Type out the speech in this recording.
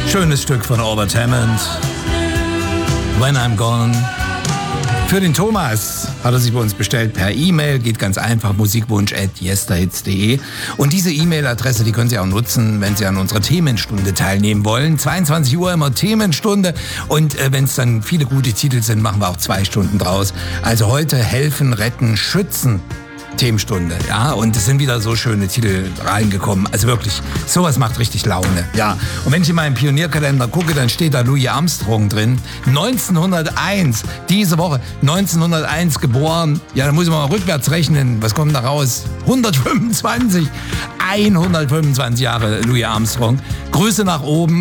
Schönes Stück von Albert Hammond. When I'm Gone. Für den Thomas hat er sich bei uns bestellt per E-Mail. Geht ganz einfach, musikwunsch@yesterhits.de. Und diese E-Mail-Adresse, die können Sie auch nutzen, wenn Sie an unserer Themenstunde teilnehmen wollen. 22 Uhr immer Themenstunde. Und wenn es dann viele gute Titel sind, machen wir auch 2 Stunden draus. Also heute helfen, retten, schützen. Themenstunde, ja, und es sind wieder so schöne Titel reingekommen. Also wirklich, sowas macht richtig Laune, ja. Und wenn ich in meinen Pionierkalender gucke, dann steht da Louis Armstrong drin. 1901, diese Woche, 1901 geboren. Ja, da muss ich mal rückwärts rechnen. Was kommt da raus? 125 Jahre Louis Armstrong. Grüße nach oben.